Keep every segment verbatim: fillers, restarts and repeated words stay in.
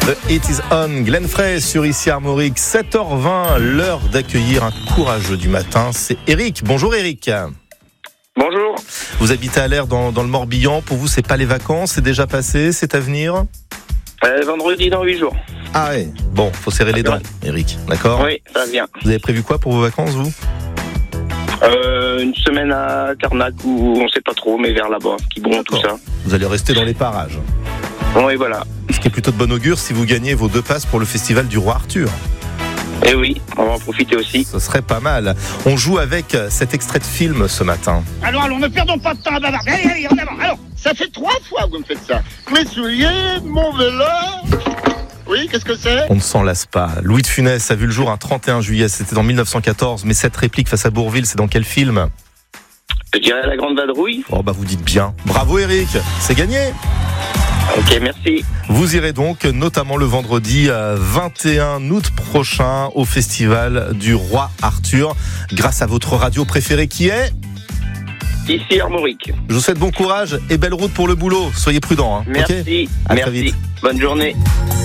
The It Is On, Glenn Frey sur Ici Armorique, sept heures vingt, l'heure d'accueillir un courageux du matin, c'est Eric. Bonjour Eric. Bonjour. Vous habitez à l'Air dans, dans le Morbihan, pour vous c'est pas les vacances, c'est déjà passé, c'est à venir euh, Vendredi dans huit jours. Ah ouais, bon, faut serrer ça les dents, vient. Eric, d'accord? Oui, ça vient. Vous avez prévu quoi pour vos vacances, vous? euh, Une semaine à Carnac où on sait pas trop, mais vers là-bas, qui bon, tout ça. Vous allez rester dans les parages. Oui, voilà. Ce qui est plutôt de bon augure si vous gagnez vos deux passes pour le festival du Roi Arthur. Et oui, on va en profiter aussi. Ce serait pas mal. On joue avec cet extrait de film ce matin. Alors, allons, ne perdons pas de temps à bavarder. Allez, allez, en avant. Alors, ça fait trois fois que vous me faites ça. Mes souliers, mon vélo. Oui, qu'est-ce que c'est? On ne s'en lasse pas. Louis de Funès a vu le jour un trente et un juillet, c'était en mille neuf cent quatorze. Mais cette réplique face à Bourvil, c'est dans quel film? Je dirais La Grande Vadrouille. Oh bah vous dites bien. Bravo Eric, c'est gagné. Ok, merci. Vous irez donc notamment le vendredi vingt et un août prochain au festival du Roi Arthur grâce à votre radio préférée qui est Ici Armorique. Je vous souhaite bon courage et belle route pour le boulot. Soyez prudents. Hein. Merci. Okay, à merci. très vite. Bonne journée.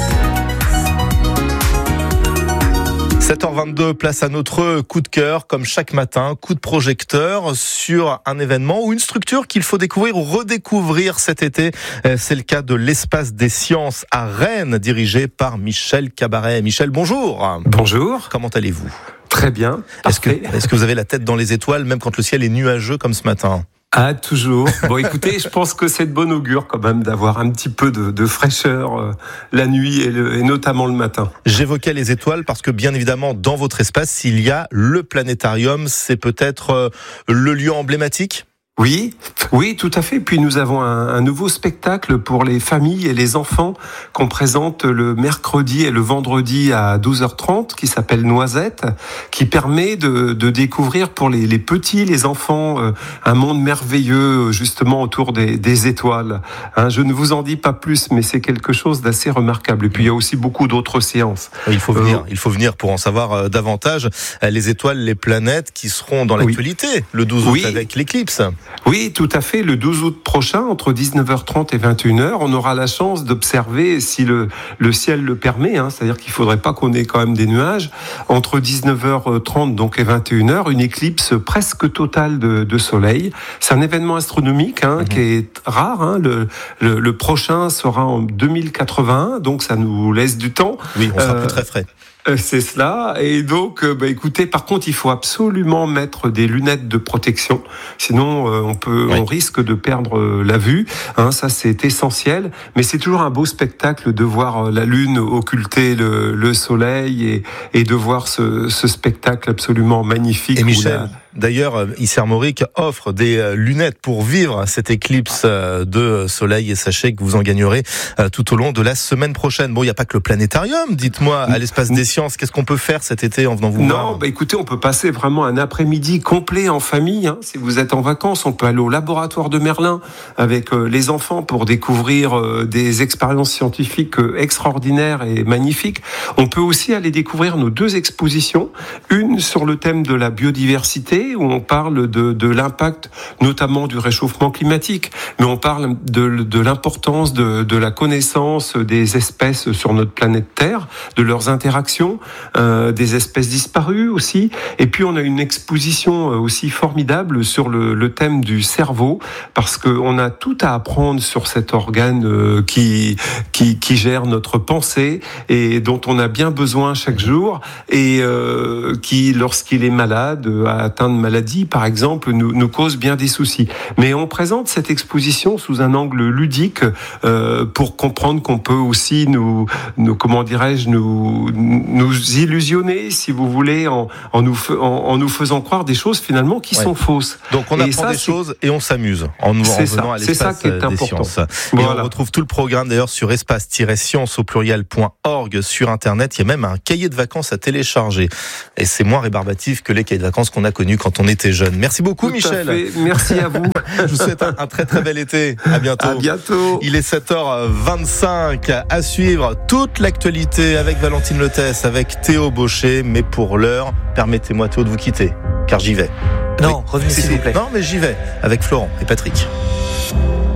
sept heures vingt-deux, place à notre coup de cœur, comme chaque matin, coup de projecteur sur un événement ou une structure qu'il faut découvrir ou redécouvrir cet été. C'est le cas de l'Espace des Sciences à Rennes, dirigé par Michel Cabaret. Michel, bonjour. Bonjour. Comment allez-vous? Très bien. Est-ce que, est-ce que vous avez la tête dans les étoiles, même quand le ciel est nuageux comme ce matin? Ah, toujours. Bon, écoutez, je pense que c'est de bon augure quand même d'avoir un petit peu de, de fraîcheur euh, la nuit et, le, et notamment le matin. J'évoquais les étoiles parce que bien évidemment, dans votre espace, il y a le planétarium. C'est peut-être euh, le lieu emblématique? Oui, oui, tout à fait. Puis nous avons un, un nouveau spectacle pour les familles et les enfants qu'on présente le mercredi et le vendredi à douze heures trente, qui s'appelle Noisette, qui permet de, de découvrir pour les, les petits, les enfants, euh, un monde merveilleux justement autour des, des étoiles. Hein, je ne vous en dis pas plus, mais c'est quelque chose d'assez remarquable. Et puis il y a aussi beaucoup d'autres séances. Il faut venir, euh, il faut venir pour en savoir euh, davantage. Les étoiles, les planètes qui seront dans l'actualité oui. le douze août oui. avec l'éclipse. Oui, tout à fait. Le douze août prochain, entre dix-neuf heures trente et vingt et une heures, on aura la chance d'observer, si le, le ciel le permet, hein, c'est-à-dire qu'il ne faudrait pas qu'on ait quand même des nuages, entre dix-neuf heures trente donc, et vingt et une heures, une éclipse presque totale de, de soleil. C'est un événement astronomique hein, mmh. qui est rare. Hein. Le, le, le prochain sera en deux mille quatre-vingt-un, donc ça nous laisse du temps. Oui, on sera euh, plus très frais. C'est cela. Et donc, bah, écoutez, par contre, il faut absolument mettre des lunettes de protection. Sinon, euh, on peut, oui. on risque de perdre euh, la vue. Hein, ça, c'est essentiel. Mais c'est toujours un beau spectacle de voir euh, la lune occulter le, le soleil et, et de voir ce, ce spectacle absolument magnifique. Et Michel, la... d'ailleurs, Ici Armorique offre des lunettes pour vivre cette éclipse de soleil et sachez que vous en gagnerez tout au long de la semaine prochaine. Bon, il n'y a pas que le planétarium, dites-moi, à l'Espace des Sciences, qu'est-ce qu'on peut faire cet été en venant vous non, voir? Non, bah écoutez, on peut passer vraiment un après-midi complet en famille. Hein. Si vous êtes en vacances, on peut aller au laboratoire de Merlin avec euh, les enfants pour découvrir euh, des expériences scientifiques euh, extraordinaires et magnifiques. On peut aussi aller découvrir nos deux expositions, une sur le thème de la biodiversité, où on parle de, de l'impact notamment du réchauffement climatique, mais on parle de, de l'importance de, de la connaissance des espèces sur notre planète Terre, de leurs interactions, euh, des espèces disparues aussi. Et puis on a une exposition aussi formidable sur le, le thème du cerveau, parce qu'on a tout à apprendre sur cet organe euh, qui, qui, qui gère notre pensée et dont on a bien besoin chaque jour, et euh, qui, lorsqu'il est malade, a atteint de maladie, par exemple, nous, nous cause bien des soucis. Mais on présente cette exposition sous un angle ludique euh, pour comprendre qu'on peut aussi nous, nous comment dirais-je, nous, nous illusionner, si vous voulez, en, en, nous, en, en nous faisant croire des choses finalement qui ouais. sont fausses. Donc on apprend ça, des choses et on s'amuse en, nous, en venant ça, à l'Espace des important. Sciences. Et voilà. On retrouve tout le programme d'ailleurs sur espace tiret science au pluriel point org sur internet. Il y a même un cahier de vacances à télécharger. Et c'est moins rébarbatif que les cahiers de vacances qu'on a connus quand on était jeune. Merci beaucoup tout Michel. Merci à vous. Je vous souhaite un, un très très bel été. À bientôt. À bientôt. Il est sept heures vingt-cinq. À suivre toute l'actualité avec Valentine Lotès, avec Théo Baucher. Mais pour l'heure, permettez-moi Théo de vous quitter, car j'y vais. Non, oui. revenez si, s'il si. vous plaît. Non, mais j'y vais avec Florent et Patrick.